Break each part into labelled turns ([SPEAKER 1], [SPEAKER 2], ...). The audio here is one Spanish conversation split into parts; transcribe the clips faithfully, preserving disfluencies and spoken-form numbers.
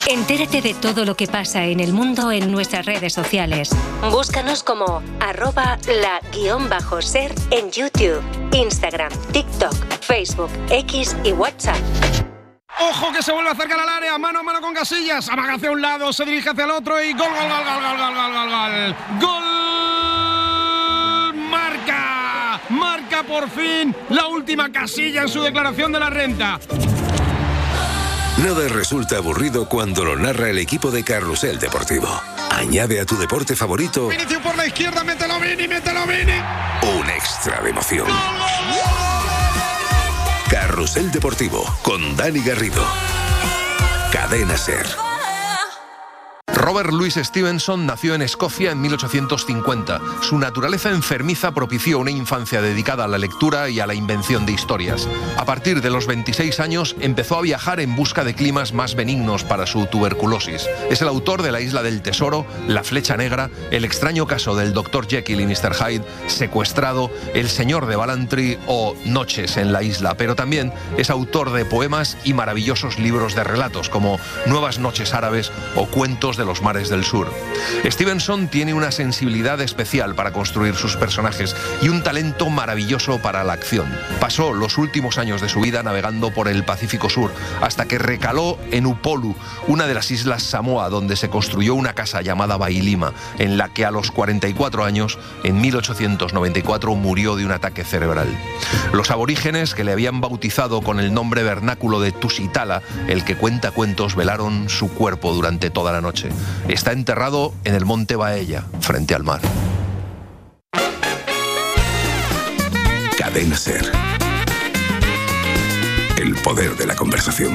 [SPEAKER 1] Entérate de todo lo que pasa en el mundo en nuestras redes sociales. Búscanos como arroba la guión bajo ser en YouTube, Instagram, TikTok, Facebook, X y WhatsApp.
[SPEAKER 2] ¡Ojo que se vuelve a acercar al área! Mano a mano con Casillas. Amaga hacia un lado, se dirige hacia el otro y gol, gol, gol, gol, gol, gol, gol, gol, gol. ¡Gol! ¡Marca! Marca por fin la última Casilla en su declaración de la renta.
[SPEAKER 3] Nada resulta aburrido cuando lo narra el equipo de Carrusel Deportivo. Añade a tu deporte favorito...
[SPEAKER 2] Vinicius por la izquierda, mételo Vini, mételo Vini.
[SPEAKER 3] Un extra de emoción. Carrusel Deportivo, con Dani Garrido. Cadena SER.
[SPEAKER 4] Robert Louis Stevenson nació en Escocia en mil ochocientos cincuenta. Su naturaleza enfermiza propició una infancia dedicada a la lectura y a la invención de historias. A partir de los veintiséis años empezó a viajar en busca de climas más benignos para su tuberculosis. Es el autor de La Isla del Tesoro, La Flecha Negra, El extraño caso del doctor Jekyll y mister Hyde, Secuestrado, El señor de Ballantrae o Noches en la isla. Pero también es autor de poemas y maravillosos libros de relatos como Nuevas noches árabes o Cuentos de los mares del sur. Stevenson tiene una sensibilidad especial para construir sus personajes y un talento maravilloso para la acción. Pasó los últimos años de su vida navegando por el Pacífico Sur hasta que recaló en Upolu, una de las islas Samoa, donde se construyó una casa llamada Bailima, en la que a los cuarenta y cuatro años, en mil ochocientos noventa y cuatro, murió de un ataque cerebral. Los aborígenes, que le habían bautizado con el nombre vernáculo de Tusitala, el que cuenta cuentos, velaron su cuerpo durante toda la noche. Está enterrado en el monte Baella, frente al mar.
[SPEAKER 3] Cadena SER. El poder de la conversación.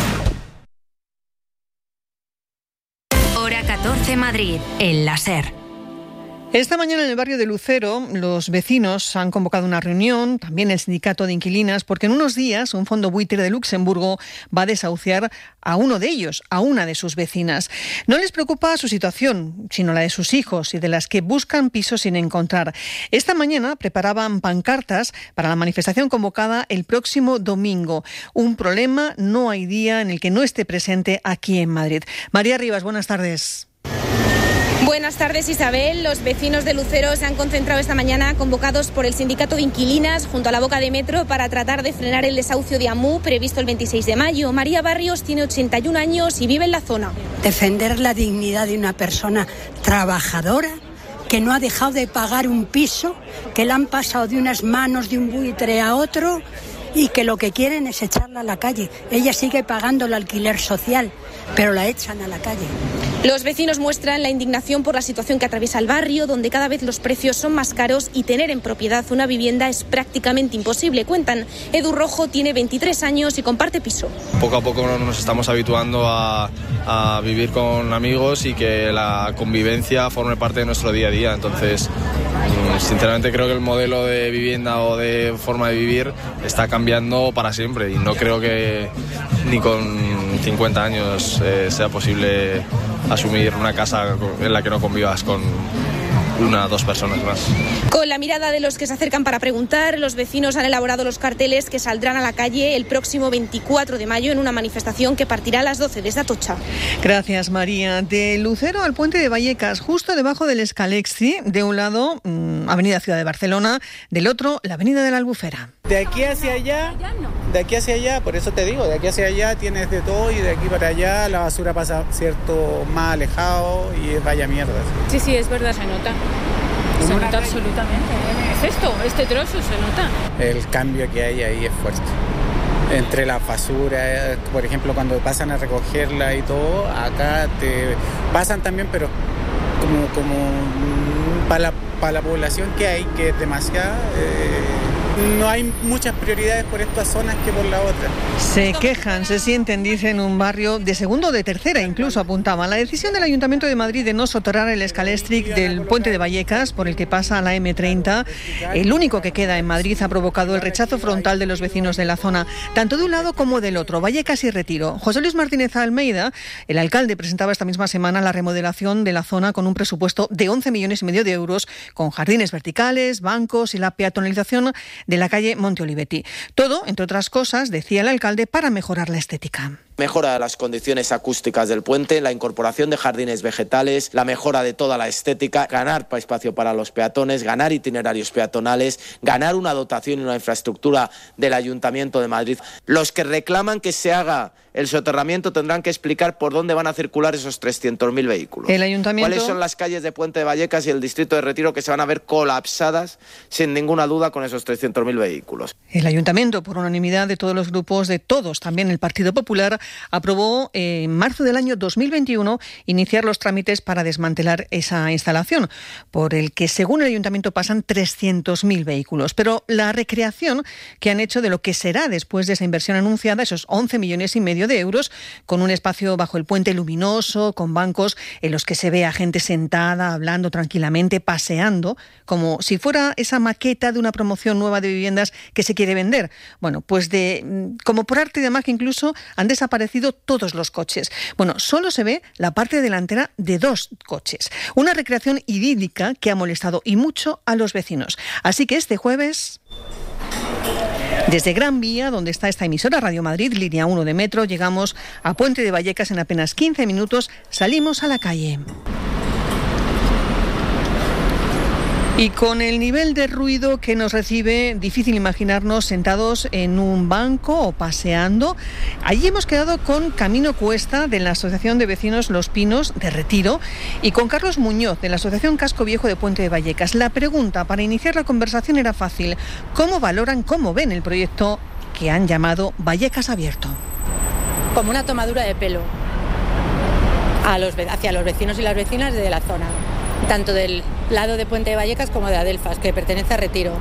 [SPEAKER 1] Hora catorce Madrid, en la SER.
[SPEAKER 5] Esta mañana en el barrio de Lucero, los vecinos han convocado una reunión, también el sindicato de inquilinas, porque en unos días un fondo buitre de Luxemburgo va a desahuciar a uno de ellos, a una de sus vecinas. No les preocupa su situación, sino la de sus hijos y de las que buscan pisos sin encontrar. Esta mañana preparaban pancartas para la manifestación convocada el próximo domingo. Un problema, no hay día en el que no esté presente aquí en Madrid. María Rivas, buenas tardes.
[SPEAKER 6] Buenas tardes, Isabel. Los vecinos de Lucero se han concentrado esta mañana convocados por el sindicato de inquilinas junto a la boca de metro para tratar de frenar el desahucio de Amu previsto el veintiséis de mayo. María Barrios tiene ochenta y un años y vive en la zona.
[SPEAKER 7] Defender la dignidad de una persona trabajadora que no ha dejado de pagar un piso, que la han pasado de unas manos de un buitre a otro y que lo que quieren es echarla a la calle. Ella sigue pagando el alquiler social, pero la echan a la calle.
[SPEAKER 6] Los vecinos muestran la indignación por la situación que atraviesa el barrio, donde cada vez los precios son más caros y tener en propiedad una vivienda es prácticamente imposible. Cuentan, Edu Rojo tiene veintitrés años y comparte piso.
[SPEAKER 8] Poco a poco nos estamos habituando a, a vivir con amigos y que la convivencia forme parte de nuestro día a día. Entonces, sinceramente creo que el modelo de vivienda o de forma de vivir está cambiando para siempre y no creo que ni con cincuenta años eh, sea posible asumir una casa en la que no convivas con una o dos personas más.
[SPEAKER 6] Con la mirada de los que se acercan para preguntar, los vecinos han elaborado los carteles que saldrán a la calle el próximo veinticuatro de mayo en una manifestación que partirá a las doce desde Atocha.
[SPEAKER 5] Gracias, María. De Lucero al puente de Vallecas, justo debajo del Escalexi, de un lado, mmm, Avenida Ciudad de Barcelona, del otro, la Avenida de la Albufera.
[SPEAKER 9] De aquí hacia allá, de aquí hacia allá, por eso te digo, de aquí hacia allá tienes de todo y de aquí para allá la basura pasa cierto más alejado y es vaya mierda.
[SPEAKER 10] Sí, sí, es verdad, se nota. Se nota absolutamente. Es esto, este trozo se nota.
[SPEAKER 9] El cambio que hay ahí es fuerte. Entre la basura, por ejemplo, cuando pasan a recogerla y todo, acá te pasan también, pero como, como para la, para la población que hay, que es demasiada, eh, no hay muchas prioridades por estas zonas que por la otra.
[SPEAKER 5] Se quejan, se sienten, dicen, un barrio de segundo o de tercera, incluso apuntaban. La decisión del Ayuntamiento de Madrid de no soterrar el escalestric del puente de Vallecas, por el que pasa la eme treinta, el único que queda en Madrid, ha provocado el rechazo frontal de los vecinos de la zona, tanto de un lado como del otro, Vallecas y Retiro. José Luis Martínez Almeida, el alcalde, presentaba esta misma semana la remodelación de la zona con un presupuesto de once millones y medio de euros, con jardines verticales, bancos y la peatonalización de la calle Monte Olivetti. Todo, entre otras cosas, decía el alcalde, para mejorar la estética.
[SPEAKER 11] mejora de las condiciones acústicas del puente, la incorporación de jardines vegetales, la mejora de toda la estética, ganar espacio para los peatones, ganar itinerarios peatonales, ganar una dotación y una infraestructura del Ayuntamiento de Madrid. Los que reclaman que se haga el soterramiento tendrán que explicar por dónde van a circular esos trescientos mil vehículos.
[SPEAKER 5] El Ayuntamiento...
[SPEAKER 11] ¿Cuáles son las calles de Puente de Vallecas y el distrito de Retiro que se van a ver colapsadas sin ninguna duda con esos trescientos mil vehículos?
[SPEAKER 5] El Ayuntamiento, por unanimidad de todos los grupos, de todos, también el Partido Popular, aprobó eh, en marzo del año dos mil veintiuno iniciar los trámites para desmantelar esa instalación, por el que, según el Ayuntamiento, pasan trescientos mil vehículos. Pero la recreación que han hecho de lo que será después de esa inversión anunciada, esos once millones y medio de euros, con un espacio bajo el puente luminoso, con bancos en los que se ve a gente sentada, hablando tranquilamente, paseando, como si fuera esa maqueta de una promoción nueva de viviendas que se quiere vender. Bueno, pues de como por arte de magia incluso han desaparecido todos los coches. Bueno, solo se ve la parte delantera de dos coches. Una recreación idílica que ha molestado y mucho a los vecinos. Así que este jueves... Desde Gran Vía, donde está esta emisora Radio Madrid, línea uno de metro, llegamos a Puente de Vallecas en apenas quince minutos, salimos a la calle. Y con el nivel de ruido que nos recibe, difícil imaginarnos sentados en un banco o paseando. Allí hemos quedado con Camino Cuesta, de la Asociación de Vecinos Los Pinos de Retiro, y con Carlos Muñoz, de la Asociación Casco Viejo de Puente de Vallecas. La pregunta para iniciar la conversación era fácil. ¿Cómo valoran, cómo ven el proyecto que han llamado Vallecas Abierto?
[SPEAKER 12] Como una tomadura de pelo a los, hacia los vecinos y las vecinas de la zona, tanto del lado de Puente de Vallecas como de Adelfas, que pertenece a Retiro,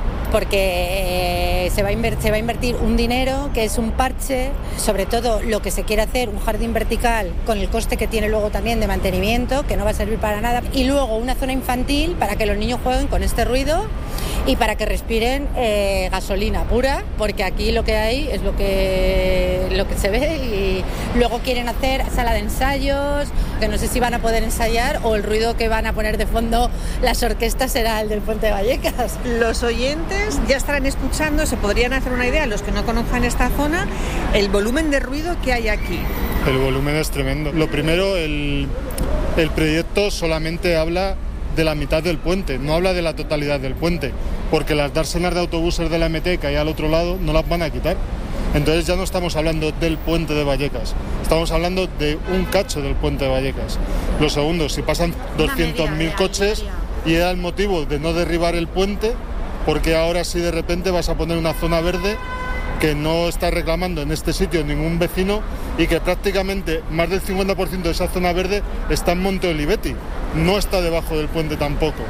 [SPEAKER 12] porque eh, se, va a inver- se va a invertir un dinero que es un parche, sobre todo lo que se quiere hacer, un jardín vertical con el coste que tiene luego también de mantenimiento, que no va a servir para nada, y luego una zona infantil para que los niños jueguen con este ruido y para que respiren eh, gasolina pura, porque aquí lo que hay es lo que, lo que se ve, y luego quieren hacer sala de ensayos, que no sé si van a poder ensayar o el ruido que van a poner de fondo las orquestas será el del Puente de Vallecas.
[SPEAKER 5] Los oyentes ya estarán escuchando, se podrían hacer una idea, los que no conozcan esta zona, el volumen de ruido que hay aquí.
[SPEAKER 13] El volumen es tremendo. Lo primero, el, el proyecto solamente habla de la mitad del puente, no habla de la totalidad del puente, porque las dársenas de autobuses de la M T que hay al otro lado no las van a quitar. Entonces ya no estamos hablando del puente de Vallecas, estamos hablando de un cacho del puente de Vallecas. Lo segundo, si pasan doscientos mil coches y era el motivo de no derribar el puente, porque ahora sí de repente vas a poner una zona verde que no está reclamando en este sitio ningún vecino y que prácticamente más del cincuenta por ciento de esa zona verde está en Monte Olivetti, no está debajo del puente tampoco.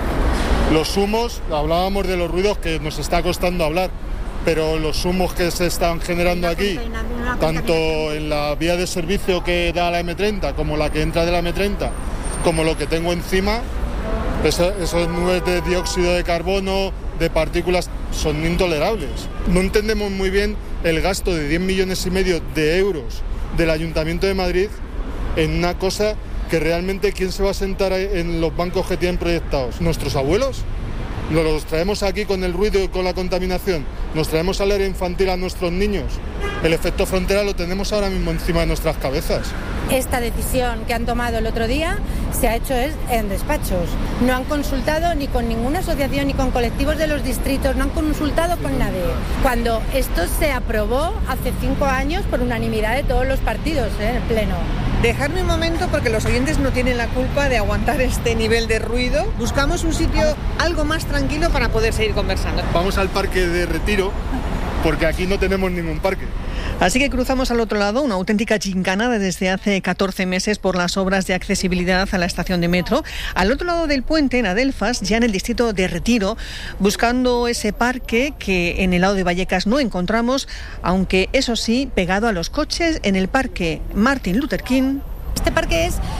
[SPEAKER 13] Los humos, hablábamos de los ruidos que nos está costando hablar, pero los humos que se están generando aquí, tanto en la vía de servicio que da la eme treinta como la que entra de la eme treinta, como lo que tengo encima, eso, esos nubes de dióxido de carbono, de partículas, son intolerables. No entendemos muy bien el gasto de diez millones y medio de euros del Ayuntamiento de Madrid en una cosa que realmente, ¿quién se va a sentar en los bancos que tienen proyectados? ¿Nuestros abuelos? ¿Nos los traemos aquí con el ruido y con la contaminación? ¿Nos traemos al área infantil a nuestros niños? El efecto frontera lo tenemos ahora mismo encima de nuestras cabezas.
[SPEAKER 12] Esta decisión que han tomado el otro día se ha hecho en despachos. No han consultado ni con ninguna asociación ni con colectivos de los distritos, no han consultado con nadie. Cuando esto se aprobó hace cinco años por unanimidad de todos los partidos, ¿eh? En el Pleno.
[SPEAKER 5] Dejadme un momento porque los oyentes no tienen la culpa de aguantar este nivel de ruido. Buscamos un sitio algo más tranquilo para poder seguir conversando.
[SPEAKER 13] Vamos al parque de Retiro, porque aquí no tenemos ningún parque.
[SPEAKER 5] Así que cruzamos al otro lado, una auténtica gincana desde hace catorce meses por las obras de accesibilidad a la estación de metro. Al otro lado del puente, en Adelfas, ya en el distrito de Retiro, buscando ese parque que en el lado de Vallecas no encontramos, aunque eso sí, pegado a los coches, en el parque Martin Luther King.
[SPEAKER 12] Este parque es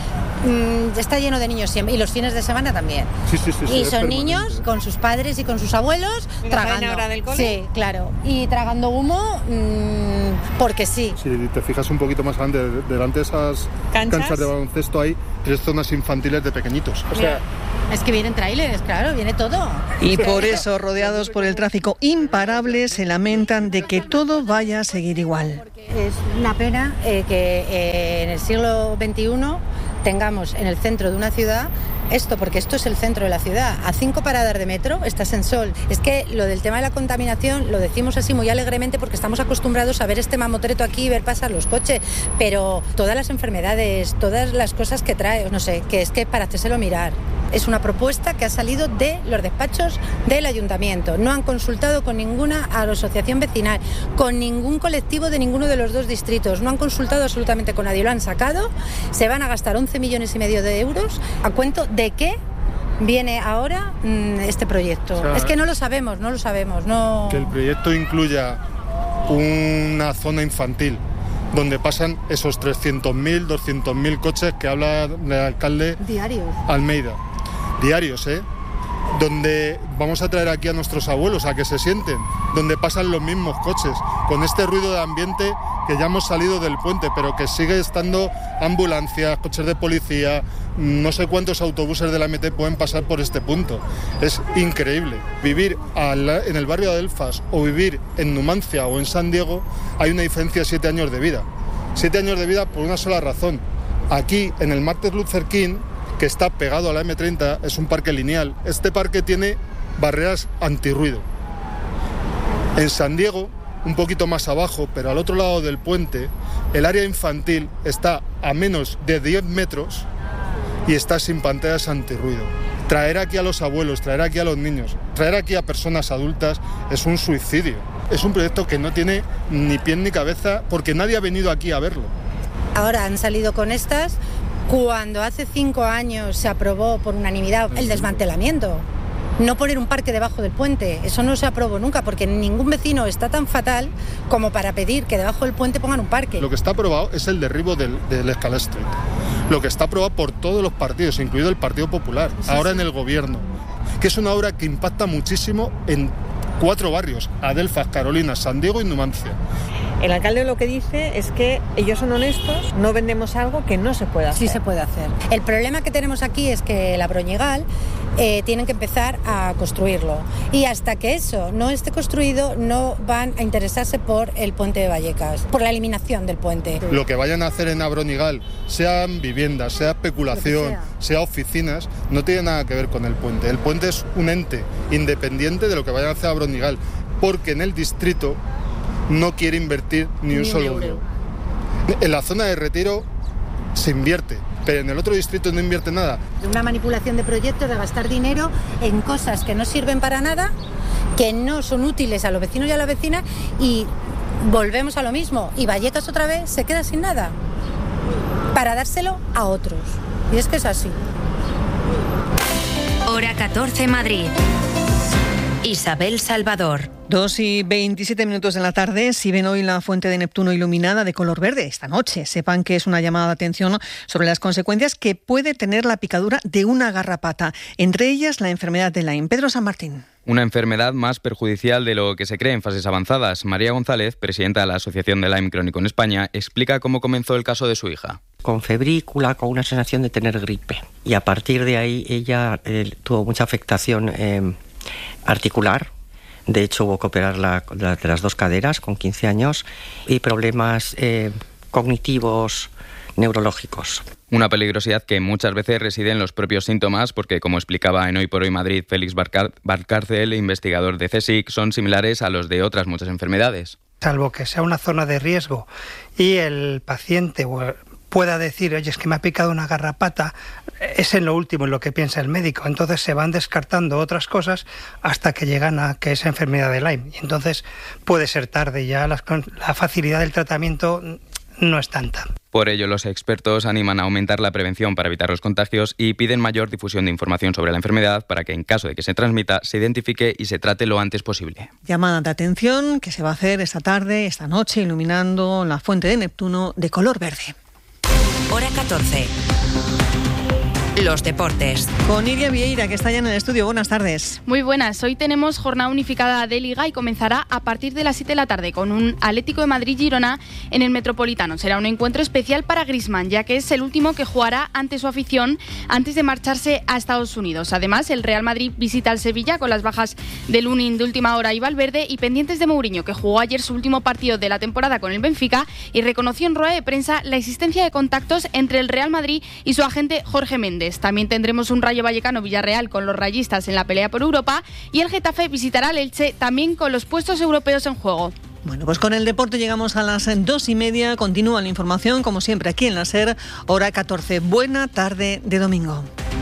[SPEAKER 12] mmm, está lleno de niños siempre, y los fines de semana también.
[SPEAKER 13] Sí, sí, sí,
[SPEAKER 12] y
[SPEAKER 13] sí,
[SPEAKER 12] son niños con sus padres y con sus abuelos tragando.
[SPEAKER 5] ¿Hora del cole?
[SPEAKER 12] Sí, claro. Y tragando humo mmm, porque sí.
[SPEAKER 13] Si te fijas un poquito más grande, delante de esas
[SPEAKER 5] ¿Canchas?
[SPEAKER 13] canchas de baloncesto hay tres zonas infantiles de pequeños. O sea,
[SPEAKER 12] es que vienen tráileres, claro, viene todo.
[SPEAKER 5] Y por eso, rodeados por el tráfico imparable, se lamentan de que todo vaya a seguir igual.
[SPEAKER 12] Es una pena eh, que eh, en el siglo veintiuno tengamos en el centro de una ciudad esto, porque esto es el centro de la ciudad. A cinco paradas de metro estás en Sol. Es que lo del tema de la contaminación lo decimos así muy alegremente porque estamos acostumbrados a ver este mamotreto aquí y ver pasar los coches, pero todas las enfermedades, todas las cosas que trae, no sé, que es que para hacérselo mirar. Es una propuesta que ha salido de los despachos del ayuntamiento. No han consultado con ninguna asociación vecinal, con ningún colectivo de ninguno de los dos distritos. No han consultado absolutamente con nadie. Lo han sacado. Se van a gastar once millones y medio de euros. ¿A cuento de qué viene ahora mmm, este proyecto? O sea, es que no lo sabemos, no lo sabemos. No...
[SPEAKER 13] Que el proyecto incluya una zona infantil donde pasan esos trescientos mil, doscientos mil coches que habla el alcalde
[SPEAKER 12] diarios.
[SPEAKER 13] Almeida. Diarios, ¿eh? Donde vamos a traer aquí a nuestros abuelos a que se sienten, donde pasan los mismos coches, con este ruido de ambiente que ya hemos salido del puente, pero que sigue estando ambulancias, coches de policía, no sé cuántos autobuses de la M T pueden pasar por este punto. Es increíble. Vivir en el barrio de Adelfas o vivir en Numancia o en San Diego, hay una diferencia de siete años de vida. Siete años de vida por una sola razón. Aquí, en el Martin Luther King, que está pegado a la eme treinta, es un parque lineal. Este parque tiene barreras antirruido. En San Diego, un poquito más abajo, pero al otro lado del puente, el área infantil está a menos de diez metros y está sin pantallas antirruido. Traer aquí a los abuelos, traer aquí a los niños, traer aquí a personas adultas es un suicidio. Es un proyecto que no tiene ni pie ni cabeza porque nadie ha venido aquí a verlo.
[SPEAKER 12] Ahora han salido con estas cuando hace cinco años se aprobó por unanimidad el desmantelamiento. No poner un parque debajo del puente, eso no se aprobó nunca porque ningún vecino está tan fatal como para pedir que debajo del puente pongan un parque.
[SPEAKER 13] Lo que está aprobado es el derribo del, del Escalá Street. Lo que está aprobado por todos los partidos, incluido el Partido Popular, sí, ahora sí. En el gobierno, que es una obra que impacta muchísimo en cuatro barrios: Adelfas, Carolina, San Diego y Numancia.
[SPEAKER 5] El alcalde lo que dice es que ellos son honestos, no vendemos algo que no se puede hacer.
[SPEAKER 12] Sí se puede hacer. El problema que tenemos aquí es que la Broñigal eh, tienen que empezar a construirlo. Y hasta que eso no esté construido, no van a interesarse por el puente de Vallecas, por la eliminación del puente.
[SPEAKER 13] Lo que vayan a hacer en Abronigal, sean viviendas, sea especulación, sea. sea oficinas, no tiene nada que ver con el puente. El puente es un ente independiente de lo que vayan a hacer a Abronigal, porque en el distrito no quiere invertir ni, ni un solo euro. euro. En la zona de Retiro se invierte, pero en el otro distrito no invierte nada.
[SPEAKER 12] Una manipulación de proyectos, de gastar dinero en cosas que no sirven para nada, que no son útiles a los vecinos y a las vecinas, y volvemos a lo mismo. Y Vallecas otra vez se queda sin nada para dárselo a otros. Y es que es así.
[SPEAKER 1] Hora catorce, Madrid. Isabel Salvador.
[SPEAKER 5] Dos y veintisiete minutos de la tarde. Si ven hoy la fuente de Neptuno iluminada de color verde esta noche, sepan que es una llamada de atención sobre las consecuencias que puede tener la picadura de una garrapata, entre ellas la enfermedad de Lyme. Pedro San Martín.
[SPEAKER 14] Una enfermedad más perjudicial de lo que se cree en fases avanzadas. María González, presidenta de la Asociación de Lyme Crónico en España, explica cómo comenzó el caso de su hija.
[SPEAKER 15] Con febrícula, con una sensación de tener gripe. Y a partir de ahí ella eh, tuvo mucha afectación eh, articular. De hecho, hubo que operar la, la, de las dos caderas con quince años y problemas eh, cognitivos, neurológicos.
[SPEAKER 14] Una peligrosidad que muchas veces reside en los propios síntomas porque, como explicaba en Hoy por Hoy Madrid Félix Valcárcel, investigador de CSIC, son similares a los de otras muchas enfermedades.
[SPEAKER 16] Salvo que sea una zona de riesgo y el paciente pueda decir, oye, es que me ha picado una garrapata, es en lo último en lo que piensa el médico. Entonces se van descartando otras cosas hasta que llegan a que es enfermedad de Lyme. Y entonces puede ser tarde, ya la, la facilidad del tratamiento no es tanta.
[SPEAKER 14] Por ello, los expertos animan a aumentar la prevención para evitar los contagios y piden mayor difusión de información sobre la enfermedad para que, en caso de que se transmita, se identifique y se trate lo antes posible.
[SPEAKER 5] Llamada de atención que se va a hacer esta tarde, esta noche, iluminando la fuente de Neptuno de color verde.
[SPEAKER 1] Hora catorce. los deportes.
[SPEAKER 5] Con Iria Vieira, que está ya en el estudio. Buenas tardes.
[SPEAKER 17] Muy buenas. Hoy tenemos jornada unificada de Liga y comenzará a partir de las siete de la tarde con un Atlético de Madrid-Girona en el Metropolitano. Será un encuentro especial para Griezmann, ya que es el último que jugará ante su afición antes de marcharse a Estados Unidos. Además, el Real Madrid visita al Sevilla con las bajas de Lunin de última hora y Valverde, y pendientes de Mourinho, que jugó ayer su último partido de la temporada con el Benfica y reconoció en rueda de prensa la existencia de contactos entre el Real Madrid y su agente Jorge Méndez. También tendremos un Rayo Vallecano-Villarreal con los rayistas en la pelea por Europa, y el Getafe visitará al Elche también con los puestos europeos en juego.
[SPEAKER 5] Bueno, pues con el deporte llegamos a las dos y media. Continúa la información, como siempre, aquí en la SER, hora catorce. Buena tarde de domingo.